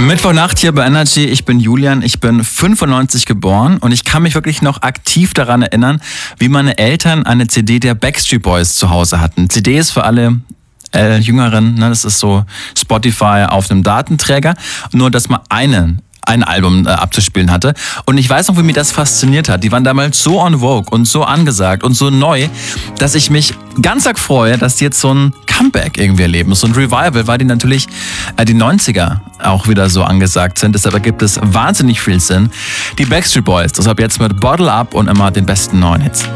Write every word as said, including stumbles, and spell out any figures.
Mittwochnacht hier bei Energy. Ich bin Julian, ich bin fünfundneunzig geboren und ich kann mich wirklich noch aktiv daran erinnern, wie meine Eltern eine C D der Backstreet Boys zu Hause hatten. C D ist für alle äh, Jüngeren, ne, das ist so Spotify auf einem Datenträger, nur dass man einen ein Album äh, abzuspielen hatte. Und ich weiß noch, wie mich das fasziniert hat. Die waren damals so en vogue und so angesagt und so neu, dass ich mich ganz arg freue, dass die jetzt so ein Comeback irgendwie erleben. So ein Revival, weil die natürlich äh, die neunziger auch wieder so angesagt sind. Deshalb ergibt es wahnsinnig viel Sinn. Die Backstreet Boys, deshalb jetzt mit Bottle Up und immer den besten neuen Hits.